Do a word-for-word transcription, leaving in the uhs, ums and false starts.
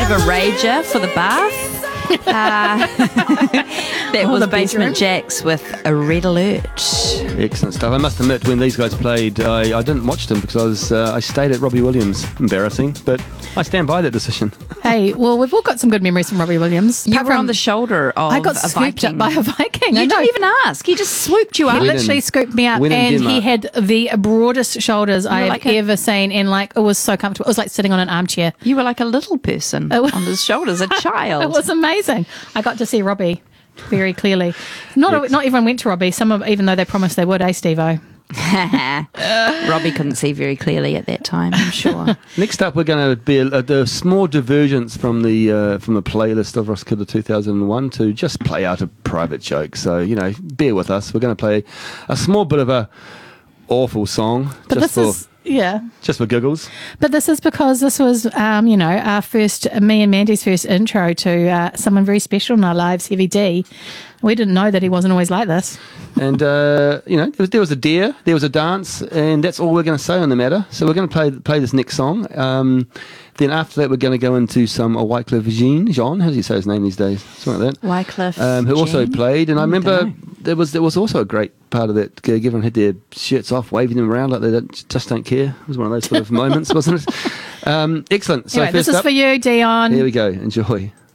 of a rager for the bath. Uh, that Oh, was the Basement bedroom. Jacks with a red alert. Excellent stuff. I must admit, when these guys played, I, I didn't watch them because I was uh, I stayed at Robbie Williams. Embarrassing, but I stand by that decision. Hey, well, we've all got some good memories from Robbie Williams. You Apart were on from- the shoulder of I got a scooped Viking. up by a Viking. I You know. didn't even ask. He just swooped you He up. When in- literally scooped me up, when in and he Denmark. had the broadest shoulders I were have like a- ever seen, and like it was so comfortable. It was like sitting on an armchair. You were like a little person It was- on his shoulders, a child. It was amazing. I got to see Robbie very clearly. Not not everyone went to Robbie. Some of, even though they promised they would, eh, Steve-O? Robbie couldn't see very clearly at that time, I'm sure. Next up, we're going to be a, a, a small divergence from the uh, from the playlist of Roskilde two thousand one to just play out a private joke. So, you know, bear with us. We're going to play a small bit of a awful song But just this for is yeah. just for giggles. But this is because this was, um, you know, our first, me and Mandy's first intro to uh, someone very special in our lives, Heavy D. We didn't know that he wasn't always like this. And, uh, you know, there was, there was a dare, there was a dance, and that's all we're going to say on the matter. So we're going to play play this next song. Um, then after that, we're going to go into some uh, Wycliffe Jean, Jean, how do you say his name these days? Something like that. Wycliffe Um, who also Jean? played, and I Mm, remember dunno. there was there was also a great part of that gig. Everyone had their shirts off, waving them around like they don't, just don't care. It was one of those sort of moments, wasn't it? Um, excellent. So Anyway, this first is up, for you, Dion. here we go. Enjoy.